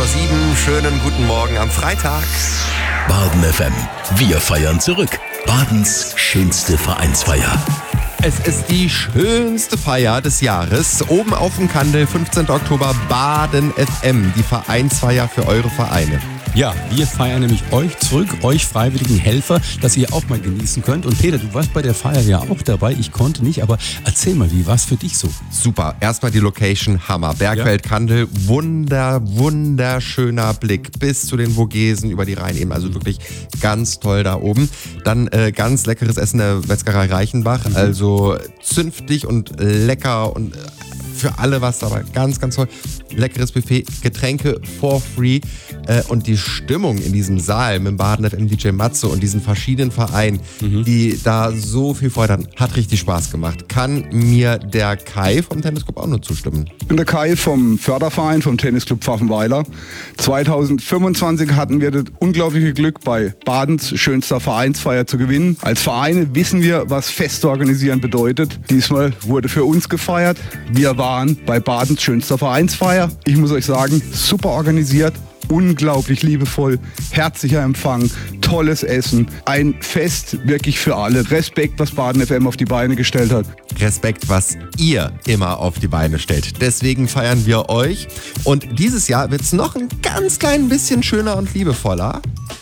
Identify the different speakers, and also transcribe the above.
Speaker 1: 7. Schönen guten Morgen am Freitag.
Speaker 2: Baden FM. Wir feiern zurück. Badens schönste Vereinsfeier.
Speaker 1: Es ist die schönste Feier des Jahres. Oben auf dem Kandel, 15. Oktober, Baden FM. Die Vereinsfeier für eure Vereine.
Speaker 3: Ja, wir feiern nämlich euch zurück, euch freiwilligen Helfer, dass ihr auch mal genießen könnt. Und Peter, du warst bei der Feier ja auch dabei. Ich konnte nicht, aber erzähl mal, wie war es für dich so?
Speaker 1: Super. Erstmal die Location, Hammer. Bergwelt Kandel, wunderschöner Blick bis zu den Vogesen über die Rheinebene. Also wirklich ganz toll da oben. Dann ganz leckeres Essen der Metzgerei Reichenbach. Also zünftig und lecker und für alle was dabei. Ganz toll. Leckeres Buffet, Getränke for free und die Stimmung in diesem Saal mit dem Baden FM DJ Matze und diesen verschiedenen Vereinen, die da so viel Freude hatten, hat richtig Spaß gemacht. Kann mir der Kai vom Tennisclub auch nur zustimmen.
Speaker 4: Ich bin der Kai vom Förderverein vom Tennisclub Pfaffenweiler. 2025 hatten wir das unglaubliche Glück, bei Badens schönster Vereinsfeier zu gewinnen. Als Vereine wissen wir, was Feste organisieren bedeutet. Diesmal wurde für uns gefeiert. Wir waren bei Badens schönster Vereinsfeier. Ich muss euch sagen, super organisiert, unglaublich liebevoll, herzlicher Empfang, tolles Essen, ein Fest wirklich für alle. Respekt, was Baden FM auf die Beine gestellt hat.
Speaker 1: Respekt, was ihr immer auf die Beine stellt. Deswegen feiern wir euch. Und dieses Jahr wird es noch ein ganz klein bisschen schöner und liebevoller.